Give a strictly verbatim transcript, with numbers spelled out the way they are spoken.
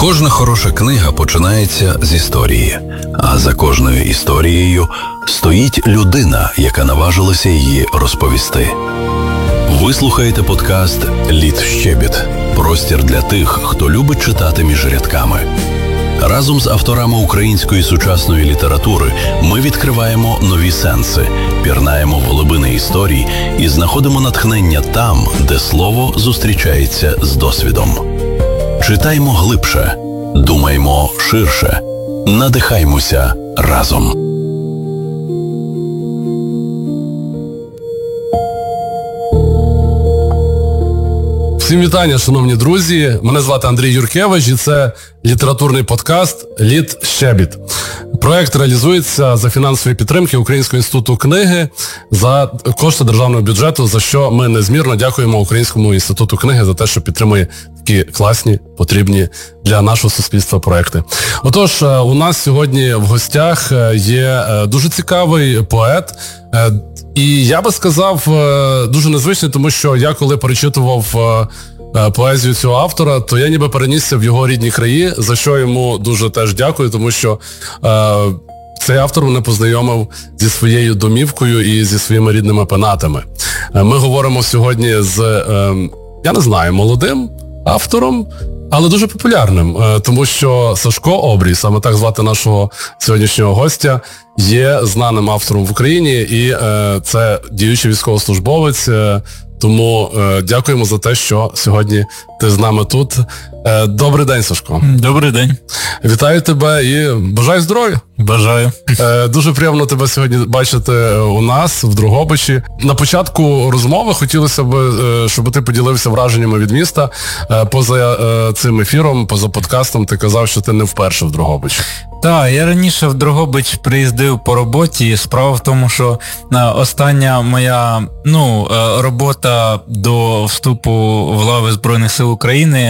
Кожна хороша книга починається з історії, а за кожною історією стоїть людина, яка наважилася її розповісти. Ви слухаєте подкаст «Літщебіт» – простір для тих, хто любить читати між рядками. Разом з авторами української сучасної літератури ми відкриваємо нові сенси, пірнаємо в глибини історій і знаходимо натхнення там, де слово зустрічається з досвідом. Читаймо глибше, думаймо ширше, надихаймося разом. Всім вітання, шановні друзі. Мене звати Андрій Юркевич і це літературний подкаст «Літщебіт». Проект реалізується за фінансової підтримки Українського інституту книги за кошти державного бюджету, за що ми незмірно дякуємо Українському інституту книги за те, що підтримує такі класні, потрібні для нашого суспільства проекти. Отож, у нас сьогодні в гостях є дуже цікавий поет, і я би сказав, дуже незвичний, тому що я коли перечитував поезію цього автора, то я ніби перенісся в його рідні краї, за що йому дуже теж дякую, тому що е, цей автор мене познайомив зі своєю домівкою і зі своїми рідними пенатами. Е, ми говоримо сьогодні з, е, я не знаю, молодим автором, але дуже популярним, е, тому що Сашко Обрій, саме так звати нашого сьогоднішнього гостя, є знаним автором в Україні, і е, це діючий військовослужбовець. Е, Тому е, дякуємо за те, що сьогодні ти з нами тут. Е, добрий день, Сашко. Добрий день. Вітаю тебе і бажаю здоров'я. Бажаю. Е, дуже приємно тебе сьогодні бачити у нас, в Дрогобичі. На початку розмови хотілося б, е, щоб ти поділився враженнями від міста. Е, поза е, цим ефіром, поза подкастом ти казав, що ти не вперше в Дрогобичі. Так, я раніше в Дрогобич приїздив по роботі. Справа в тому, що остання моя ну, робота до вступу в лави Збройних сил України